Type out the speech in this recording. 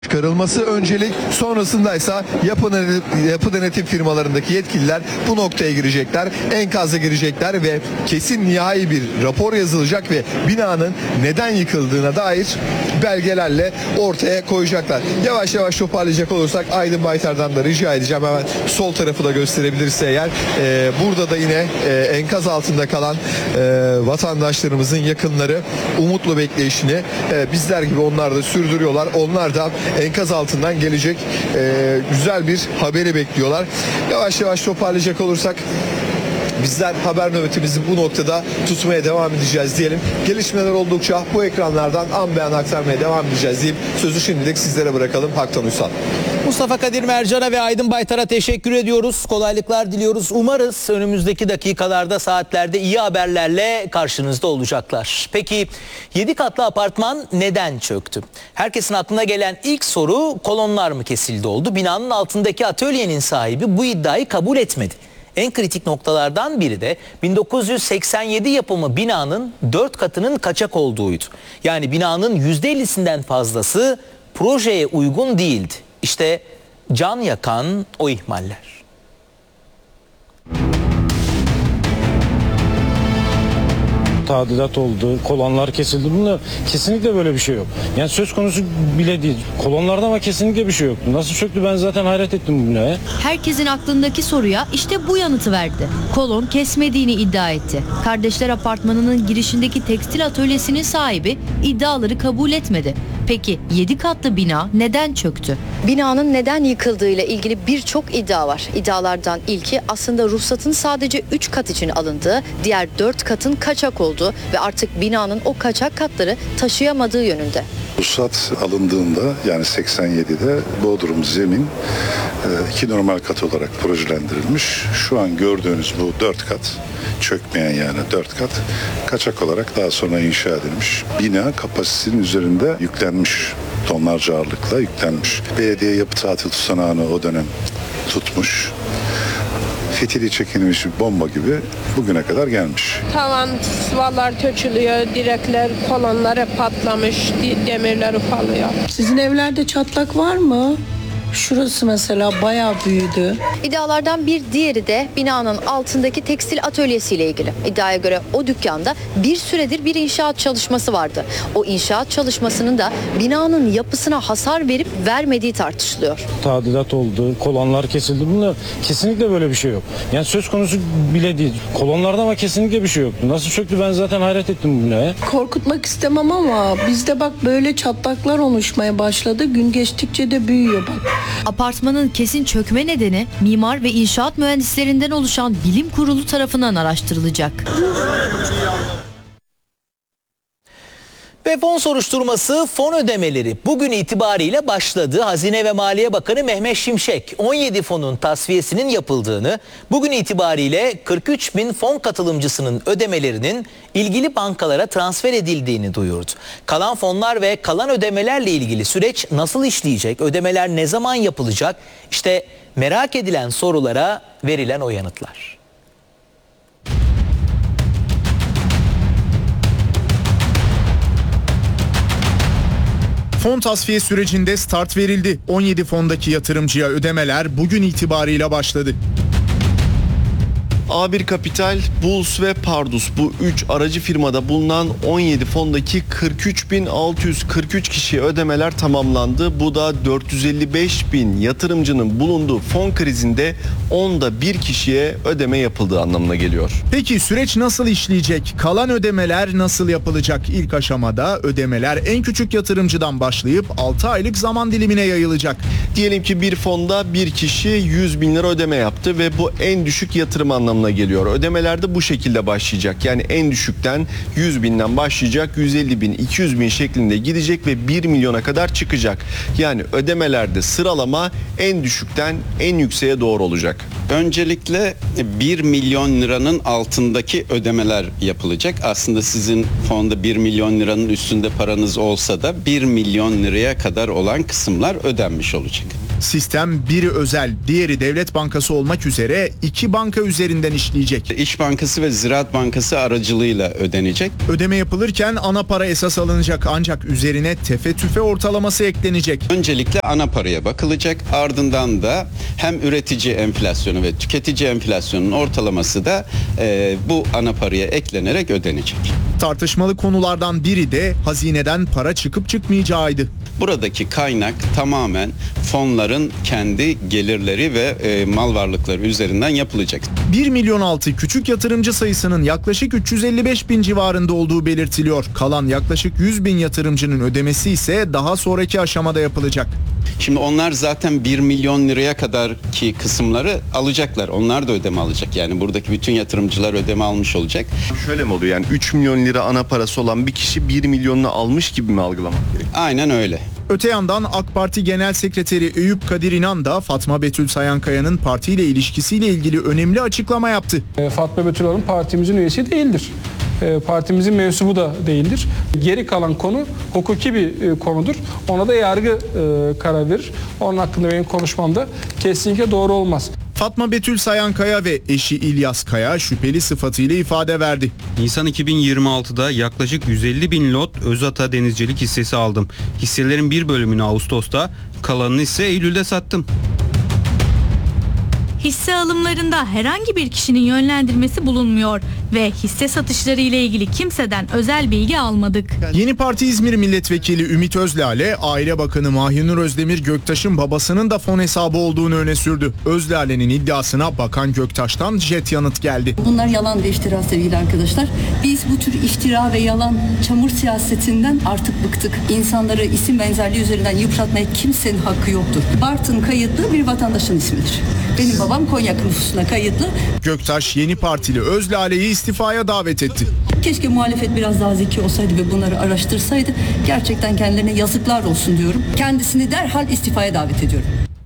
Çıkarılması öncelik, sonrasındaysa yapı denetim firmalarındaki yetkililer bu noktaya girecekler, enkaza girecekler ve kesin nihai bir rapor yazılacak ve binanın neden yıkıldığına dair belgelerle ortaya koyacaklar. Yavaş yavaş toparlayacak olursak Aydın Baytar'dan da rica edeceğim, hemen sol tarafı da gösterebilirse eğer. Burada da yine enkaz altında kalan vatandaşlarımızın yakınları umutlu bekleyişini bizler gibi onlar da sürdürüyorlar. Onlar da enkaz altından gelecek güzel bir haberi bekliyorlar. Yavaş yavaş toparlayacak olursak bizler haber nöbetimizi bu noktada tutmaya devam edeceğiz diyelim. Gelişmeler oldukça bu ekranlardan an be an aktarmaya devam edeceğiz diyeyim. Sözü şimdilik sizlere bırakalım. Haktan Uysal. Mustafa Kadir Mercan'a ve Aydın Baytar'a teşekkür ediyoruz. Kolaylıklar diliyoruz. Umarız önümüzdeki dakikalarda, saatlerde iyi haberlerle karşınızda olacaklar. Peki 7 katlı apartman neden çöktü? Herkesin aklına gelen ilk soru kolonlar mı kesildi oldu. Binanın altındaki atölyenin sahibi bu iddiayı kabul etmedi. En kritik noktalardan biri de 1987 yapımı binanın 4 katının kaçak olduğuydu. Yani binanın %50'sinden fazlası projeye uygun değildi. İşte can yakan o ihmaller. Tadilat oldu, kolonlar kesildi. Bunda kesinlikle böyle bir şey yok. Yani söz konusu bile değil. Kolonlarda ama kesinlikle bir şey yoktu. Nasıl çöktü, ben zaten hayret ettim bu binaya. Herkesin aklındaki soruya işte bu yanıtı verdi. Kolon kesmediğini iddia etti. Kardeşler Apartmanı'nın girişindeki tekstil atölyesinin sahibi iddiaları kabul etmedi. Peki 7 katlı bina neden çöktü? Binanın neden yıkıldığıyla ilgili birçok iddia var. İddialardan ilki aslında ruhsatın sadece 3 kat için alındığı, diğer 4 katın kaçak olduğu ve artık binanın o kaçak katları taşıyamadığı yönünde. Ruhsat alındığında, yani 87'de Bodrum zemin 2 normal kat olarak projelendirilmiş. Şu an gördüğünüz bu 4 kat, çökmeyen yani 4 kat kaçak olarak daha sonra inşa edilmiş. Bina kapasitenin üzerinde yüklenmiş, tonlarca ağırlıkla yüklenmiş. Belediye yapı tatil tutanağını o dönem tutmuş. Fitili çekilmiş bir bomba gibi bugüne kadar gelmiş. Tavan sıvalar tökülüyor, direkler, kolonları patlamış, demirler ufalıyor. Sizin evlerde çatlak var mı? Şurası mesela bayağı büyüdü. İddialardan bir diğeri de binanın altındaki tekstil atölyesiyle ilgili. İddiaya göre o dükkanda bir süredir bir inşaat çalışması vardı. O inşaat çalışmasının da binanın yapısına hasar verip vermediği tartışılıyor. Tadilat oldu, kolonlar kesildi. Bunda kesinlikle böyle bir şey yok. Yani söz konusu bile değil. Kolonlarda ama kesinlikle bir şey yoktu. Nasıl çöktü, ben zaten hayret ettim bu binaya. Korkutmak istemem ama bizde bak böyle çatlaklar oluşmaya başladı. Gün geçtikçe de büyüyor bak. Apartmanın kesin çökme nedeni mimar ve inşaat mühendislerinden oluşan bilim kurulu tarafından araştırılacak. Ve fon soruşturması, fon ödemeleri bugün itibariyle başladı. Hazine ve Maliye Bakanı Mehmet Şimşek 17 fonun tasfiyesinin yapıldığını, bugün itibariyle 43 bin fon katılımcısının ödemelerinin ilgili bankalara transfer edildiğini duyurdu. Kalan fonlar ve kalan ödemelerle ilgili süreç nasıl işleyecek, ödemeler ne zaman yapılacak? İşte merak edilen sorulara verilen o yanıtlar. Fon tasfiye sürecinde start verildi. 17 fondaki yatırımcıya ödemeler bugün itibariyle başladı. A1 Kapital, Bulls ve Pardus, bu 3 aracı firmada bulunan 17 fondaki 43.643 kişiye ödemeler tamamlandı. Bu da 455.000 yatırımcının bulunduğu fon krizinde 10'da 1 kişiye ödeme yapıldığı anlamına geliyor. Peki süreç nasıl işleyecek? Kalan ödemeler nasıl yapılacak? İlk aşamada ödemeler en küçük yatırımcıdan başlayıp 6 aylık zaman dilimine yayılacak. Diyelim ki bir fonda bir kişi 100 bin lira ödeme yaptı ve bu en düşük yatırım anlamına geliyor. Ödemeler de bu şekilde başlayacak. Yani en düşükten 100 binden başlayacak, 150 bin, 200 bin şeklinde gidecek ve 1 milyona kadar çıkacak. Yani ödemelerde sıralama en düşükten en yükseğe doğru olacak. Öncelikle 1 milyon liranın altındaki ödemeler yapılacak. Aslında sizin fonda 1 milyon liranın üstünde paranız olsa da 1 milyon liraya kadar olan kısımlar ödenmiş olacak. olacak. Sistem biri özel, diğeri devlet bankası olmak üzere 2 banka üzerinden işleyecek. İş Bankası ve Ziraat Bankası aracılığıyla ödenecek. Ödeme yapılırken ana para esas alınacak ancak üzerine tefe tüfe ortalaması eklenecek. Öncelikle ana paraya bakılacak. Ardından da hem üretici enflasyonu ve tüketici enflasyonunun ortalaması da bu ana paraya eklenerek ödenecek. Tartışmalı konulardan biri de hazineden para çıkıp çıkmayacağıydı. Buradaki kaynak tamamen fonların kendi gelirleri ve mal varlıkları üzerinden yapılacak. 1 milyon altı küçük yatırımcı sayısının yaklaşık 355 bin civarında olduğu belirtiliyor. Kalan yaklaşık 100 bin yatırımcının ödemesi ise daha sonraki aşamada yapılacak. Şimdi onlar zaten 1 milyon liraya kadar ki kısımları alacaklar. Onlar da ödeme alacak. Yani buradaki bütün yatırımcılar ödeme almış olacak. Şöyle mi oluyor, yani 3 milyon lira ana parası olan bir kişi 1 milyonunu almış gibi mi algılamak gerekiyor? Aynen öyle. Öte yandan AK Parti Genel Sekreteri Eyüp Kadir İnan da Fatma Betül Sayankaya'nın partiyle ilişkisiyle ilgili önemli açıklama yaptı. Fatma Betül Hanım partimizin üyesi değildir. Partimizin mensubu da değildir. Geri kalan konu hukuki bir konudur. Ona da yargı karar verir. Onun hakkında benim konuşmam da kesinlikle doğru olmaz. Fatma Betül Sayankaya ve eşi İlyas Kaya şüpheli sıfatıyla ifade verdi. Nisan 2026'da yaklaşık 150 bin lot Özata Denizcilik hissesi aldım. Hisselerin bir bölümünü Ağustos'ta, kalanını ise Eylül'de sattım. Hisse alımlarında herhangi bir kişinin yönlendirmesi bulunmuyor ve hisse satışları ile ilgili kimseden özel bilgi almadık. Yeni Parti İzmir Milletvekili Ümit Özlale, Aile Bakanı Mahinur Özdemir Göktaş'ın babasının da fon hesabı olduğunu öne sürdü. Özlale'nin iddiasına Bakan Göktaş'tan jet yanıt geldi. Bunlar yalan ve iftira sevgili arkadaşlar. Biz bu tür iftira ve yalan çamur siyasetinden artık bıktık. İnsanları isim benzerliği üzerinden yıpratmaya kimsenin hakkı yoktur. Bartın kayıtlı bir vatandaşın ismidir. Benim babam Konya nüfusuna kayıtlı. Göktaş Yeni Partili Özlale'yi istifaya davet etti. Keşke muhalefet biraz daha zeki olsaydı ve bunları araştırsaydı. Gerçekten kendilerine yazıklar olsun diyorum. Kendisini derhal istifaya davet ediyorum.